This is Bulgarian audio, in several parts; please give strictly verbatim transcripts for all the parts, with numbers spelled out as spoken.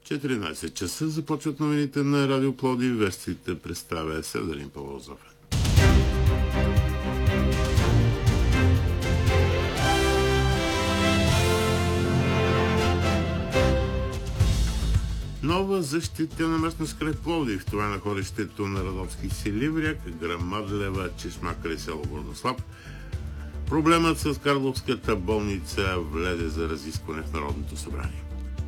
четиринайсет часа започват новините на Радио Пловдив. Вестите представя Северин Павлозов. Нова защитена местност край Пловдив. Това е находището на Родопски Силивряк, Грамадлева чешма край село Горнослав. Проблемът с Карловската болница влезе за разискване в Народното събрание.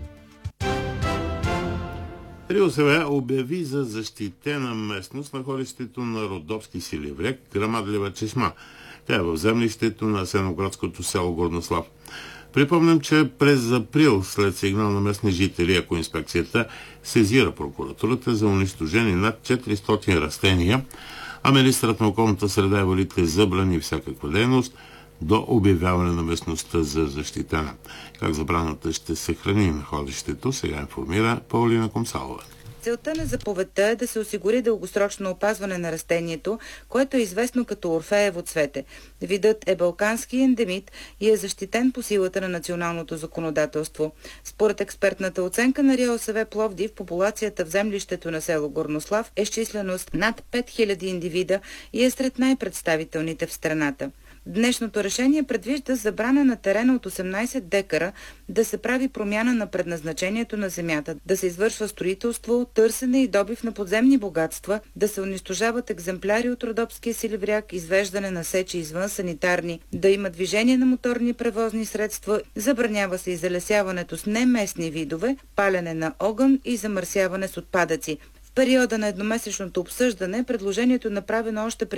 РИОСВ обяви за защитена местност находището на Родопски Силивряк, Грамадлева чешма. Тя е в землището на сеноградското село Горнослав. Припомням, че през април, след сигнал на местни жители, ако инспекцията сезира прокуратурата за унищожени над четиристотин растения, а министърът на околната среда и водите забрани всякаква дейност до обявяване на местността за защитена. Как забраната ще съхрани находището, сега информира Паулина Комсалова. Целта на заповедта е да се осигури дългосрочно опазване на растението, което е известно като орфеево цвете. Видът е балкански ендемит и е защитен по силата на националното законодателство. Според експертната оценка на РИОСВ Пловдив, популацията в землището на село Горнослав е с численост над пет хиляди индивида и е сред най-представителните в страната. Днешното решение предвижда забрана на терена от осемнайсет декара да се прави промяна на предназначението на земята, да се извършва строителство, търсене и добив на подземни богатства, да се унищожават екземпляри от Родопския Силивряк, извеждане на сечи извън санитарни, да има движение на моторни превозни средства, забранява се и залесяването с неместни видове, палене на огън и замърсяване с отпадъци. В периода на едномесечното обсъждане предложението е направено още преди